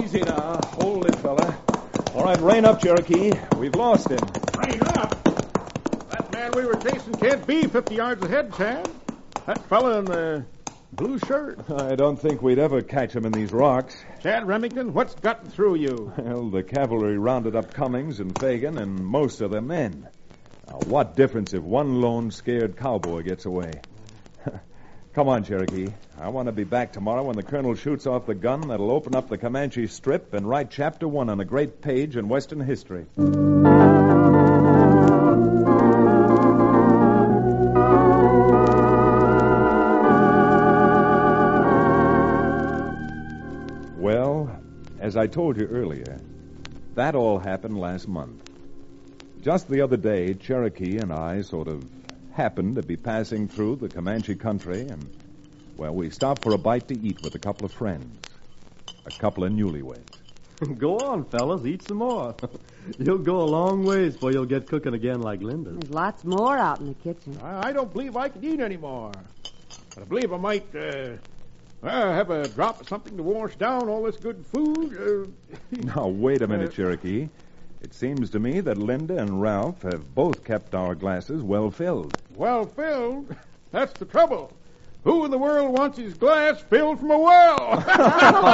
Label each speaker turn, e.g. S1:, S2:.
S1: Easy now. Hold it, fella. All right, rein up, Cherokee. We've lost him.
S2: Rein up? That man we were chasing can't be 50 yards ahead, Chad. That fella in the blue shirt.
S1: I don't think we'd ever catch him in these rocks.
S2: Chad Remington, what's gotten through you?
S1: Well, the cavalry rounded up Cummings and Fagan and most of their men. Now, what difference if one lone scared cowboy gets away? Come on, Cherokee. I want to be back tomorrow when the colonel shoots off the gun that'll open up the Comanche Strip and write Chapter 1 on a great page in Western history. Well, as I told you earlier, that all happened last month. Just the other day, Cherokee and I sort of happened to be passing through the Comanche country, and, well, we stopped for a bite to eat with a couple of friends. A couple of newlyweds.
S3: Go on, fellas. Eat some more. You'll go a long ways before you'll get cooking again like Linda.
S4: There's lots more out in the kitchen.
S2: I don't believe I can eat anymore. But I believe I might have a drop of something to wash down all this good food.
S1: Now, wait a minute, Cherokee. It seems to me that Linda and Ralph have both kept our glasses well filled.
S2: Well filled? That's the trouble. Who in the world wants his glass filled from a well?